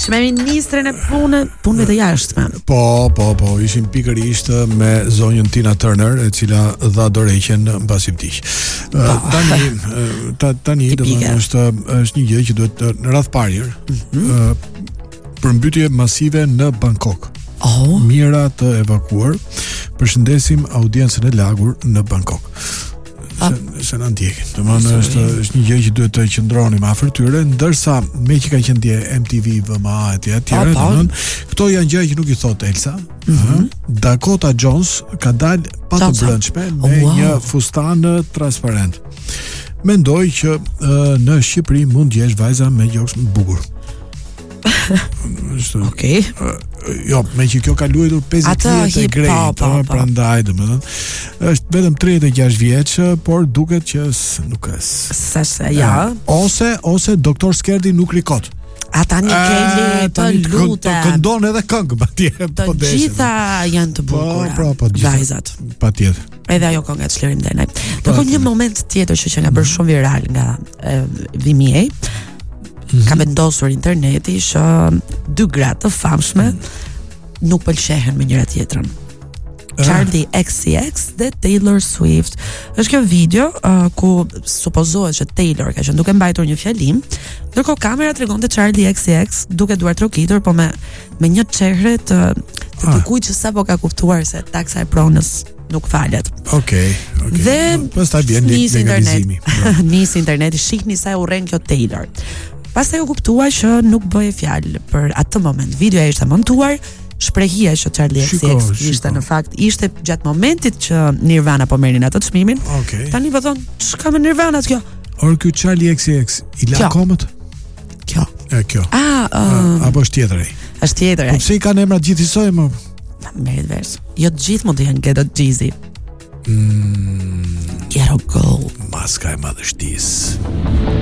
Që me ministrin e punëve të jashtme. Po, ishim pikërisht me zonjën Tina Turner, e cila dha dorëheqjen mbasi vdiq. Tani domethënë është një gjë që duhet në radh parë përmbytje masive në Bangkok. Mira të evakuuar. Përshëndesim audiencën e lagur në Bangkok. Se në ndjekin. Domethënë është një gjë që duhet të qëndronim afër tyre, ndërsa me që ka qenë dje MTV, VMA etj. Domethënë këto janë gjëra që nuk i thot Elsa. Dakota Jones ka dalë pa të brendshme me një fustan transparent. Mendoj që në Shqipëri mund gjesh vajza me gjoks më të bukur. Okej. Jo, me që kjo ka luajtur 50 vjet e grejtë, prandaj domethënë është vetëm 36 vjeç, por duket që nuk është. Ose doktor Skerdi nuk rikot. Ata një Kelly të lutem. Këndon edhe këngë patjetër. Të gjitha janë të bukura. Vajzat. Patjetër. Edhe ajo kënga e Çlirin Denaj. Do një moment tjetër që nga bërë shumë viral nga VMA. Ka vendosur interneti që dy gra të famshme nuk pëlqehen me njëra tjetrën. Charlie XCX dhe Taylor Swift. Është kjo video ku supozohet që Taylor ka qenë duke mbajtur një fjalim, ndërkohë kamera tregonte Charlie XCX duke duar trokitur, po me një çehre të dikujt që sapo ka kuptuar se taksa e pronës nuk falet. Okej. Dhe pastaj vjen legalizimi. Nis interneti, shihni sa e urren kjo Taylor. Pastaj u kuptua që nuk bëhej fjalë për atë moment. Videoja ishte montuar, shprehia që Charlie XCX ishte në fakt ishte gjatë momentit që Nirvana po merrin atë çmimin. Tani po thon, ç'ka me Nirvana kjo? Ky Charlie XCX i la komët? Kjo. Kjo. Apo është tjetër ai? Është tjetër ai. Po pse i kanë emra gjithësoj më? Merret vers. Jo të gjithë mund të janë Ghetto Jeezy. Ghetto Go. Maska e madhështisë.